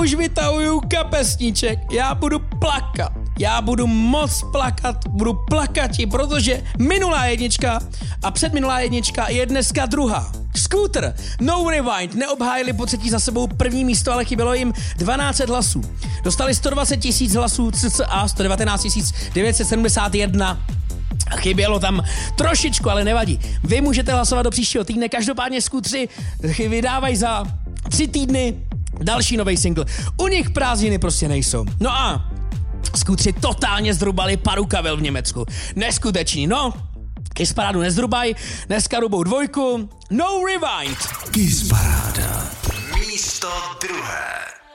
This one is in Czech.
už vytahuju kapesníček, já budu plakat. Já budu moc plakat, budu plakati, protože minulá jednička a předminulá jednička je dneska druhá. Scooter, No Rewind neobhájili po třetí za sebou první místo, ale chybělo jim 12 hlasů. Dostali 120 000 hlasů cca 119 971. Chybělo tam trošičku, ale nevadí. Vy můžete hlasovat do příštího týdne, každopádně Scootři vydávají za 3 týdny další nový single. U nich prázdniny prostě nejsou. No a Scootři totálně zdrubali Parukavel v Německu. Neskutečný, no. Kiss Parádu nezdrubaj, dneska rubou 2, No Rewind. Kiss Paráda. Místo druhé.